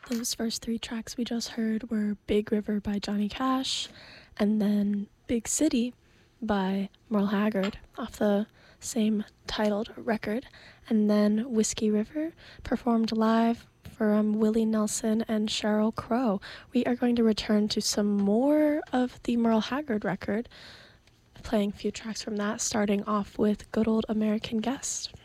Those first three tracks we just heard were Big River by Johnny Cash, and then Big City by Merle Haggard off the same titled record, and then Whiskey River performed live from Willie Nelson and Sheryl Crow. We are going to return to some more of the Merle Haggard record, playing a few tracks from that, starting off with Good Old American Guest.